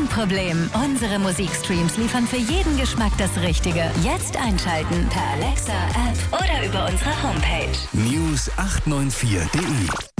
Kein Problem. Unsere Musikstreams liefern für jeden Geschmack das Richtige. Jetzt einschalten per Alexa, App oder über unsere Homepage. News894.de